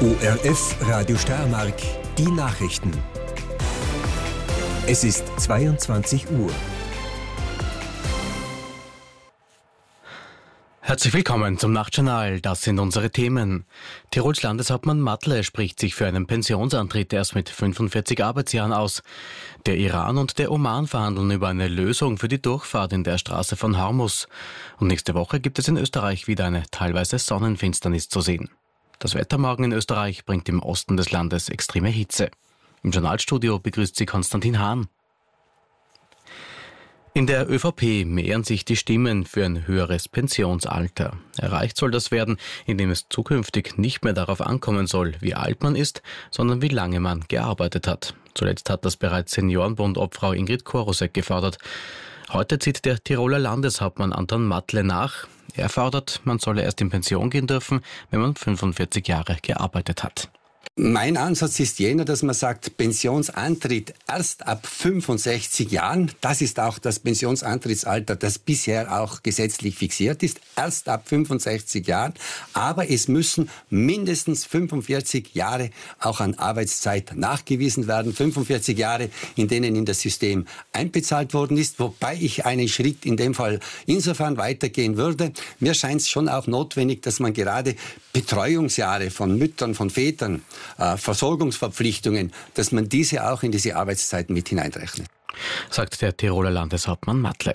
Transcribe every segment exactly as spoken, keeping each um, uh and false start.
O R F Radio Steiermark, die Nachrichten. Es ist zweiundzwanzig Uhr. Herzlich willkommen zum Nachtjournal. Das sind unsere Themen. Tirols Landeshauptmann Matle spricht sich für einen Pensionsantritt erst mit fünfundvierzig Arbeitsjahren aus. Der Iran und der Oman verhandeln über eine Lösung für die Durchfahrt in der Straße von Hormuz. Und nächste Woche gibt es in Österreich wieder eine teilweise Sonnenfinsternis zu sehen. Das Wetter morgen in Österreich bringt im Osten des Landes extreme Hitze. Im Journalstudio begrüßt sie Konstantin Hahn. In der ÖVP mehren sich die Stimmen für ein höheres Pensionsalter. Erreicht soll das werden, indem es zukünftig nicht mehr darauf ankommen soll, wie alt man ist, sondern wie lange man gearbeitet hat. Zuletzt hat das bereits Seniorenbund-Obfrau Ingrid Korosek gefordert. Heute zieht der Tiroler Landeshauptmann Anton Matle nach. Er fordert, man solle erst in Pension gehen dürfen, wenn man fünfundvierzig Jahre gearbeitet hat. Mein Ansatz ist jener, dass man sagt, Pensionsantritt erst ab fünfundsechzig Jahren. Das ist auch das Pensionsantrittsalter, das bisher auch gesetzlich fixiert ist. Erst ab fünfundsechzig Jahren. Aber es müssen mindestens fünfundvierzig Jahre auch an Arbeitszeit nachgewiesen werden. fünfundvierzig Jahre, in denen in das System einbezahlt worden ist. Wobei ich einen Schritt in dem Fall insofern weitergehen würde. Mir scheint es schon auch notwendig, dass man gerade Betreuungsjahre von Müttern, von Vätern, Äh, Versorgungsverpflichtungen, dass man diese auch in diese Arbeitszeiten mit hineinrechnet. Sagt der Tiroler Landeshauptmann Matle.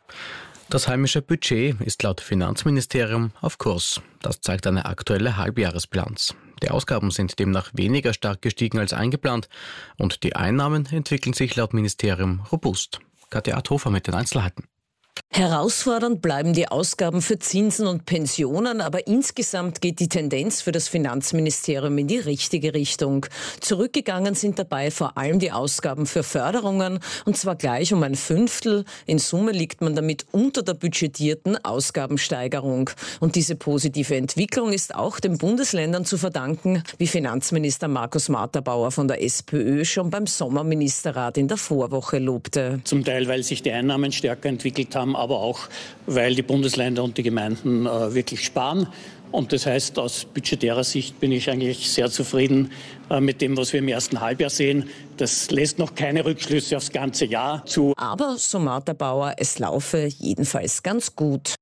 Das heimische Budget ist laut Finanzministerium auf Kurs. Das zeigt eine aktuelle Halbjahresbilanz. Die Ausgaben sind demnach weniger stark gestiegen als eingeplant und die Einnahmen entwickeln sich laut Ministerium robust. Katja Adhofer mit den Einzelheiten. Herausfordernd bleiben die Ausgaben für Zinsen und Pensionen, aber insgesamt geht die Tendenz für das Finanzministerium in die richtige Richtung. Zurückgegangen sind dabei vor allem die Ausgaben für Förderungen, und zwar gleich um ein Fünftel. In Summe liegt man damit unter der budgetierten Ausgabensteigerung. Und diese positive Entwicklung ist auch den Bundesländern zu verdanken, wie Finanzminister Markus Marterbauer von der SPÖ schon beim Sommerministerrat in der Vorwoche lobte. Zum Teil, weil sich die Einnahmen stärker entwickelt haben, aber auch, weil die Bundesländer und die Gemeinden äh, wirklich sparen. Und das heißt, aus budgetärer Sicht bin ich eigentlich sehr zufrieden äh, mit dem, was wir im ersten Halbjahr sehen. Das lässt noch keine Rückschlüsse aufs ganze Jahr zu. Aber, so Marterbauer, es laufe jedenfalls ganz gut.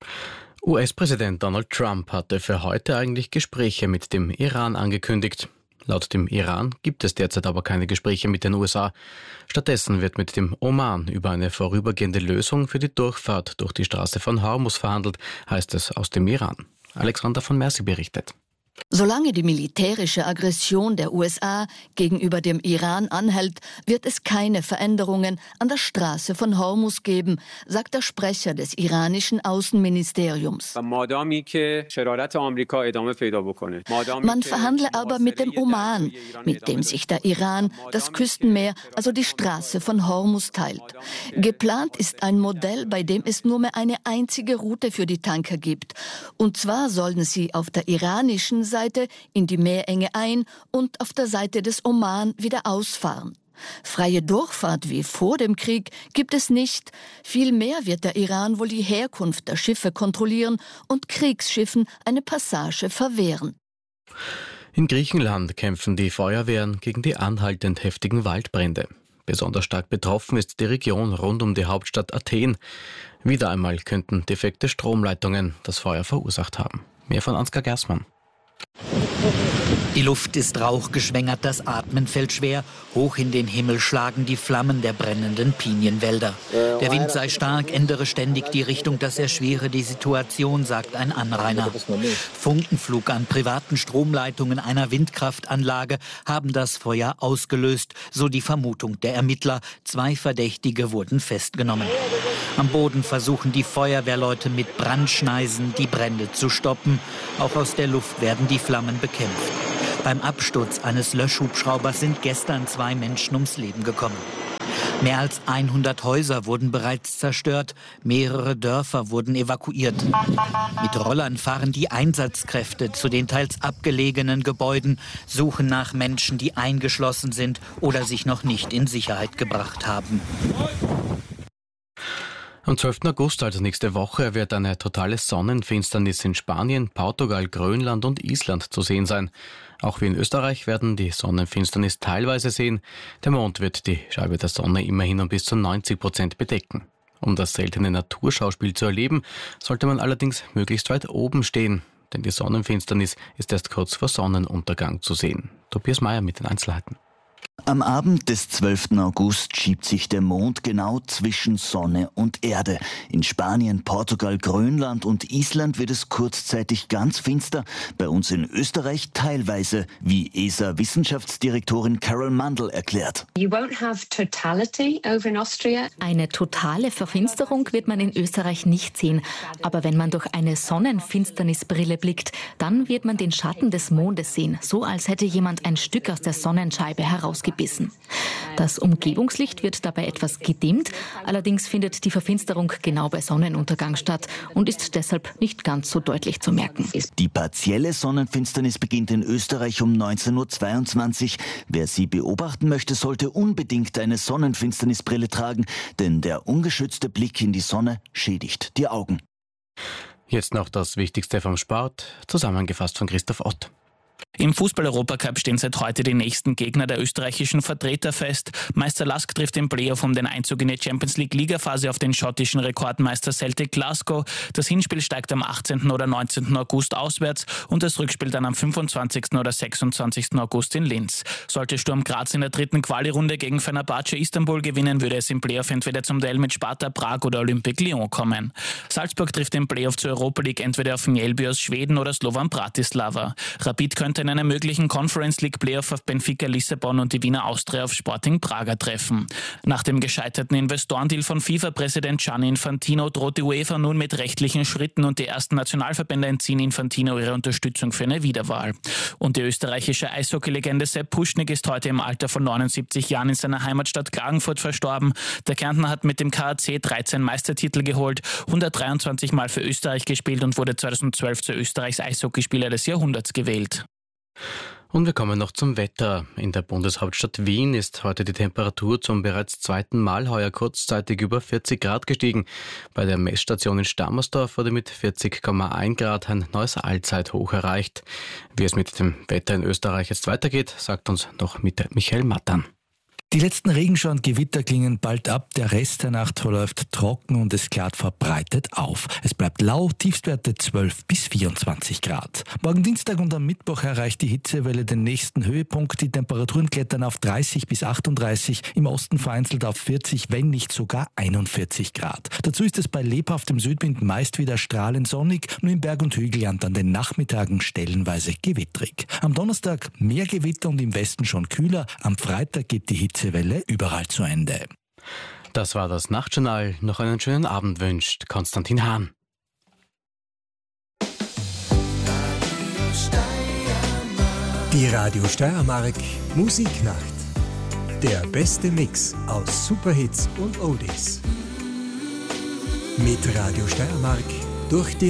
U S-Präsident Donald Trump hatte für heute eigentlich Gespräche mit dem Iran angekündigt. Laut dem Iran gibt es derzeit aber keine Gespräche mit den U S A. Stattdessen wird mit dem Oman über eine vorübergehende Lösung für die Durchfahrt durch die Straße von Hormuz verhandelt, heißt es aus dem Iran. Alexander von Mercy berichtet. Solange die militärische Aggression der U S A gegenüber dem Iran anhält, wird es keine Veränderungen an der Straße von Hormuz geben, sagt der Sprecher des iranischen Außenministeriums. Man verhandle aber mit dem Oman, mit dem sich der Iran das Küstenmeer, also die Straße von Hormuz teilt. Geplant ist ein Modell, bei dem es nur mehr eine einzige Route für die Tanker gibt. Und zwar sollen sie auf der iranischen Seite in die Meerenge ein und auf der Seite des Oman wieder ausfahren. Freie Durchfahrt wie vor dem Krieg gibt es nicht. Vielmehr wird der Iran wohl die Herkunft der Schiffe kontrollieren und Kriegsschiffen eine Passage verwehren. In Griechenland kämpfen die Feuerwehren gegen die anhaltend heftigen Waldbrände. Besonders stark betroffen ist die Region rund um die Hauptstadt Athen. Wieder einmal könnten defekte Stromleitungen das Feuer verursacht haben. Mehr von Ansgar Gersmann. Die Luft ist rauchgeschwängert, das Atmen fällt schwer. Hoch in den Himmel schlagen die Flammen der brennenden Pinienwälder. Der Wind sei stark, ändere ständig die Richtung, das erschwere die Situation, sagt ein Anrainer. Funkenflug an privaten Stromleitungen einer Windkraftanlage haben das Feuer ausgelöst, so die Vermutung der Ermittler. Zwei Verdächtige wurden festgenommen. Am Boden versuchen die Feuerwehrleute mit Brandschneisen die Brände zu stoppen. Auch aus der Luft werden die Flammen bekämpft. Beim Absturz eines Löschhubschraubers sind gestern zwei Menschen ums Leben gekommen. Mehr als hundert Häuser wurden bereits zerstört, mehrere Dörfer wurden evakuiert. Mit Rollern fahren die Einsatzkräfte zu den teils abgelegenen Gebäuden, suchen nach Menschen, die eingeschlossen sind oder sich noch nicht in Sicherheit gebracht haben. Am zwölften August, also nächste Woche, wird eine totale Sonnenfinsternis in Spanien, Portugal, Grönland und Island zu sehen sein. Auch wir in Österreich werden die Sonnenfinsternis teilweise sehen. Der Mond wird die Scheibe der Sonne immerhin um bis zu neunzig Prozent bedecken. Um das seltene Naturschauspiel zu erleben, sollte man allerdings möglichst weit oben stehen, denn die Sonnenfinsternis ist erst kurz vor Sonnenuntergang zu sehen. Tobias Mayer mit den Einzelheiten. Am Abend des zwölften August schiebt sich der Mond genau zwischen Sonne und Erde. In Spanien, Portugal, Grönland und Island wird es kurzzeitig ganz finster. Bei uns in Österreich teilweise, wie E S A-Wissenschaftsdirektorin Carol Mandl erklärt. Eine totale Verfinsterung wird man in Österreich nicht sehen. Aber wenn man durch eine Sonnenfinsternisbrille blickt, dann wird man den Schatten des Mondes sehen, so als hätte jemand ein Stück aus der Sonnenscheibe herausgebissen. Das Umgebungslicht wird dabei etwas gedimmt, allerdings findet die Verfinsterung genau bei Sonnenuntergang statt und ist deshalb nicht ganz so deutlich zu merken. Die partielle Sonnenfinsternis beginnt in Österreich um neunzehn Uhr zweiundzwanzig. Wer sie beobachten möchte, sollte unbedingt eine Sonnenfinsternisbrille tragen, denn der ungeschützte Blick in die Sonne schädigt die Augen. Jetzt noch das Wichtigste vom Sport, zusammengefasst von Christoph Ott. Im Fußball-Europacup stehen seit heute die nächsten Gegner der österreichischen Vertreter fest. Meister Lask trifft im Playoff um den Einzug in die Champions League-Ligaphase auf den schottischen Rekordmeister Celtic Glasgow. Das Hinspiel steigt am achtzehnten oder neunzehnten August auswärts und das Rückspiel dann am fünfundzwanzigsten oder sechsundzwanzigsten August in Linz. Sollte Sturm Graz in der dritten Quali-Runde gegen Fenerbahce Istanbul gewinnen, würde es im Playoff entweder zum Duell mit Sparta Prag oder Olympique Lyon kommen. Salzburg trifft im Playoff zur Europa League entweder auf Mjällby aus Schweden oder Slovan Bratislava. Rapid könnte in einem möglichen Conference League Playoff auf Benfica Lissabon und die Wiener Austria auf Sporting Braga treffen. Nach dem gescheiterten Investorendeal von FIFA-Präsident Gianni Infantino droht die UEFA nun mit rechtlichen Schritten und die ersten Nationalverbände entziehen Infantino ihre Unterstützung für eine Wiederwahl. Und die österreichische Eishockey-Legende Sepp Puschnik ist heute im Alter von neunundsiebzig Jahren in seiner Heimatstadt Klagenfurt verstorben. Der Kärntner hat mit dem K A C dreizehn Meistertitel geholt, hundertdreiundzwanzig Mal für Österreich gespielt und wurde zweitausendzwölf zu Österreichs Eishockeyspieler des Jahrhunderts gewählt. Und wir kommen noch zum Wetter. In der Bundeshauptstadt Wien ist heute die Temperatur zum bereits zweiten Mal heuer kurzzeitig über vierzig Grad gestiegen. Bei der Messstation in Stammersdorf wurde mit vierzig Komma eins Grad ein neues Allzeithoch erreicht. Wie es mit dem Wetter in Österreich jetzt weitergeht, sagt uns noch Michael Mattan. Die letzten Regenschauer und Gewitter klingen bald ab, der Rest der Nacht verläuft trocken und es klart verbreitet auf. Es bleibt lau, Tiefstwerte zwölf bis vierundzwanzig Grad. Morgen Dienstag und am Mittwoch erreicht die Hitzewelle den nächsten Höhepunkt. Die Temperaturen klettern auf dreißig bis achtunddreißig, im Osten vereinzelt auf vierzig, wenn nicht sogar einundvierzig Grad. Dazu ist es bei lebhaftem Südwind meist wieder strahlend sonnig, nur im Berg- und Hügelland an den Nachmittagen stellenweise gewittrig. Am Donnerstag mehr Gewitter und im Westen schon kühler, am Freitag geht die Hitze Welle überall zu Ende. Das war das Nachtjournal. Noch einen schönen Abend wünscht Konstantin Hahn. Die Radio Steiermark Musiknacht. Der beste Mix aus Superhits und Oldies. Mit Radio Steiermark durch die